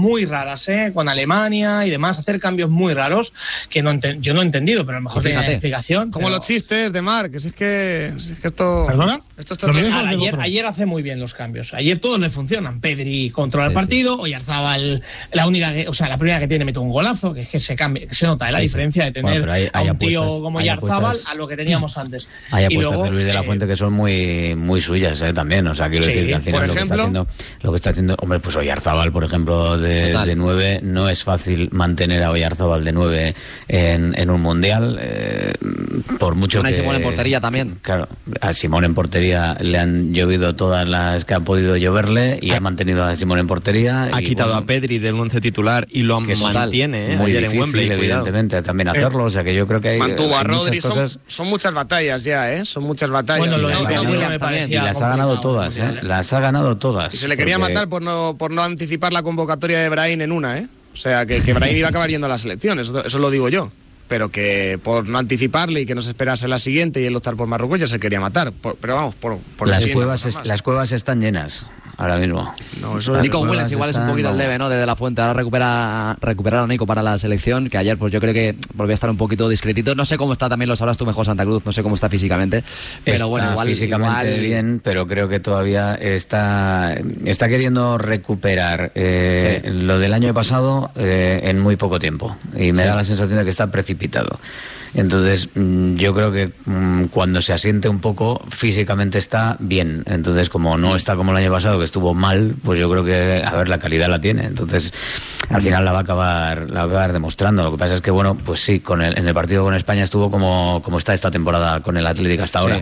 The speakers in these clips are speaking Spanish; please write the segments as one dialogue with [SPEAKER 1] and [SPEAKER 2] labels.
[SPEAKER 1] muy raras, con Alemania y demás, hacer cambios muy raros que yo no he entendido, pero a lo mejor tiene explicación.
[SPEAKER 2] Como los chistes de Marc, es que esto...
[SPEAKER 1] ¿Perdona?
[SPEAKER 2] Esto está
[SPEAKER 1] ayer hace muy bien los cambios. Ayer todos le funcionan. Pedri controla el partido, Oyarzabal, la primera que tiene mete un golazo, que es que se cambia, que se nota la diferencia de tener a un tío como Oyarzabal a lo que teníamos antes.
[SPEAKER 3] Hay apuestas de Luis de la Fuente que son muy, muy suyas también. O sea, quiero decir que al final lo que está haciendo, hombre, pues Oyarzabal, por ejemplo, de 9, no es fácil mantener a Oyarzabal de 9 en un mundial. Por mucho que
[SPEAKER 4] Simón en portería también.
[SPEAKER 3] Claro, a Simón en portería le han llovido todas las que han podido lloverle y ha mantenido a Simón en portería.
[SPEAKER 5] Ha quitado a Pedri del 11 titular y lo mantiene.
[SPEAKER 3] Muy difícil, Wembley, evidentemente, también hacerlo. O sea que yo creo que hay.
[SPEAKER 2] Mantuvo a Rodri.
[SPEAKER 3] Cosas...
[SPEAKER 2] Son muchas batallas ya, Son muchas batallas.
[SPEAKER 1] Bueno,
[SPEAKER 3] y las ha ganado todas, Las ha ganado todas.
[SPEAKER 2] Y se le quería matar por no anticipar la convocatoria de Brahim en una, O sea, que Brahim iba a acabar yendo a la selección, eso lo digo yo. Pero que por no anticiparle y que no se esperase la siguiente y él optar por Marruecos ya se quería matar. Pero vamos, por
[SPEAKER 3] las cuevas están llenas ahora mismo.
[SPEAKER 4] No, Nico Williams igual es un poquito el debe, ¿no? De la Fuente. Ahora recuperar a Nico para la selección, que ayer pues yo creo que volvió a estar un poquito discretito. No sé cómo está, también lo sabrás tú mejor, Santa Cruz, no sé cómo está físicamente. Pero
[SPEAKER 3] está
[SPEAKER 4] bueno, igual
[SPEAKER 3] físicamente bien, pero creo que todavía está queriendo recuperar lo del año pasado en muy poco tiempo. Y me da la sensación de que está precipitado. Entonces yo creo que cuando se asiente un poco físicamente está bien. Entonces como no está como el año pasado que estuvo mal, pues yo creo que la calidad la tiene. Entonces al final la va a acabar demostrando. Lo que pasa es que bueno, pues sí, en el partido con España estuvo como está esta temporada con el Atlético hasta ahora.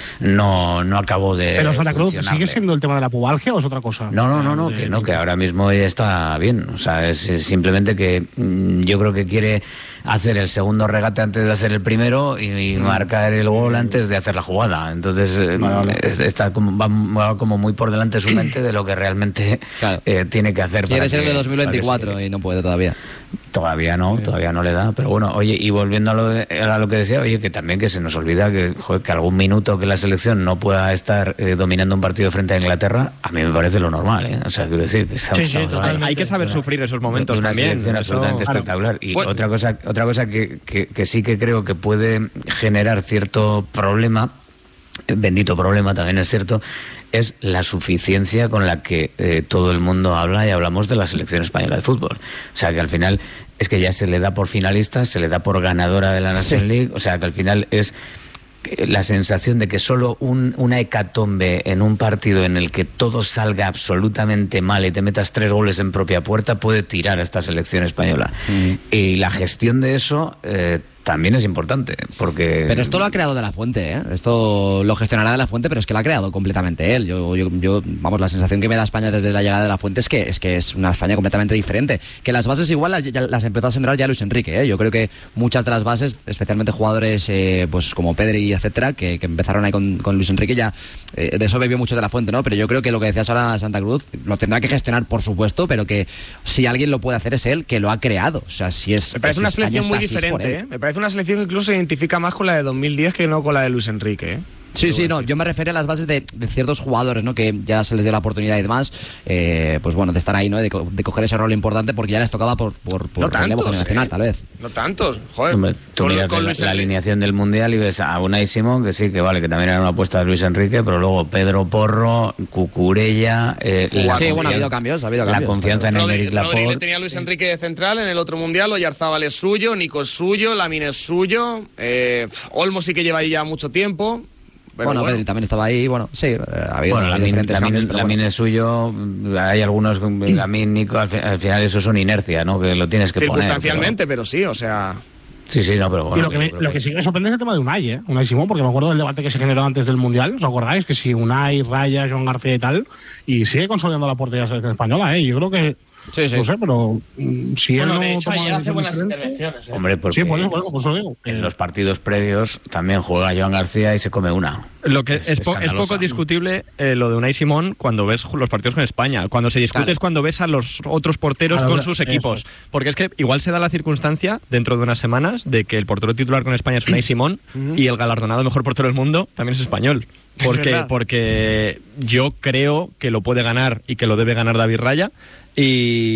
[SPEAKER 3] No acabó de.
[SPEAKER 6] Pero Santa Cruz, ¿sigue siendo el tema de la pubalgia o es otra cosa?
[SPEAKER 3] No, que ahora mismo ella está bien. O sea, es simplemente que yo creo que quiere hacer el segundo regate antes de hacer el primero y marcar el gol antes de hacer la jugada. Entonces está va como muy por delante su mente de lo que realmente tiene que hacer.
[SPEAKER 4] Quiere ser de 2024 y no puede todavía.
[SPEAKER 3] Todavía no le da, pero bueno, oye, y volviendo a lo que decía, oye, que también que se nos olvida que algún minuto que la selección no pueda estar dominando un partido frente a Inglaterra, a mí me parece lo normal, O sea, quiero decir,
[SPEAKER 5] hay que saber sufrir esos momentos
[SPEAKER 3] de una
[SPEAKER 5] también.
[SPEAKER 3] Selección absolutamente espectacular. Y otra cosa que sí que creo que puede generar cierto problema, bendito problema también es cierto, es la suficiencia con la que todo el mundo habla y hablamos de la selección española de fútbol. O sea, que al final es que ya se le da por finalista, se le da por ganadora de la National League, o sea, que al final es la sensación de que solo una hecatombe en un partido en el que todo salga absolutamente mal y te metas 3 goles en propia puerta puede tirar a esta selección española. Y la gestión de eso también es importante, porque...
[SPEAKER 4] Pero esto lo ha creado De la Fuente, Esto lo gestionará De la Fuente, pero es que lo ha creado completamente él. Yo vamos, la sensación que me da España desde la llegada de La Fuente es que es una España completamente diferente. Que las bases igual las empezó a sembrar ya Luis Enrique, Yo creo que muchas de las bases, especialmente jugadores pues como Pedri, etcétera, que empezaron ahí con Luis Enrique, ya de eso bebió mucho De la Fuente, ¿no? Pero yo creo que lo que decías ahora Santa Cruz, lo tendrá que gestionar, por supuesto, pero que si alguien lo puede hacer es él, que lo ha creado. O sea, si es...
[SPEAKER 2] Me parece una selección muy diferente, Me parece una selección que incluso se identifica más con la de 2010 que no con la de Luis Enrique,
[SPEAKER 4] Sí, yo me refería a las bases de ciertos jugadores, ¿no? Que ya se les dio la oportunidad y demás, pues bueno, de estar ahí, ¿no? De coger ese rol importante porque ya les tocaba por
[SPEAKER 2] no
[SPEAKER 4] relevo
[SPEAKER 2] tantos,
[SPEAKER 4] generacional, tal vez.
[SPEAKER 2] No tantos, joder.
[SPEAKER 3] Hombre, tú miras la alineación del Mundial y ves a Unai Simón, que sí, que vale, que también era una apuesta de Luis Enrique, pero luego Pedro Porro, Cucurella...
[SPEAKER 4] ha habido cambios.
[SPEAKER 3] La confianza en Aymeric Laporte.
[SPEAKER 2] Rodri tenía a Luis Enrique de central en el otro Mundial, Oyarzabal es suyo, Nico es suyo, Lamine es suyo, Olmo sí que lleva ahí ya mucho tiempo...
[SPEAKER 4] Bueno, Pedri también estaba ahí, ha habido diferentes cambios.
[SPEAKER 3] Lamine es suyo, hay algunos, Lamine, Nico, al final eso es una inercia, ¿no? Que lo tienes que poner.
[SPEAKER 2] Circunstancialmente, pero sí, o sea...
[SPEAKER 3] Sí, no, pero bueno.
[SPEAKER 6] Y lo que sí que me sorprende es el tema de Unai, Unai Simón, porque me acuerdo del debate que se generó antes del Mundial, ¿os acordáis? Que si Unai, Raya, Joan García y tal, y sigue consolidando la portería de la selección española, Yo creo que... Sí. No sé, pero si él no
[SPEAKER 1] de hecho,
[SPEAKER 6] toma
[SPEAKER 1] ayer hace buenas intervenciones.
[SPEAKER 3] Hombre, porque
[SPEAKER 6] por eso digo.
[SPEAKER 3] En los partidos previos también juega Joan García y se come una.
[SPEAKER 5] Lo que es poco discutible lo de Unai Simón cuando ves los partidos con España. Cuando se discute es cuando ves a los otros porteros con sus equipos. Porque es que igual se da la circunstancia dentro de unas semanas de que el portero titular con España es Unai Simón y el galardonado mejor portero del mundo también es español. Porque yo creo que lo puede ganar y que lo debe ganar David Raya. Y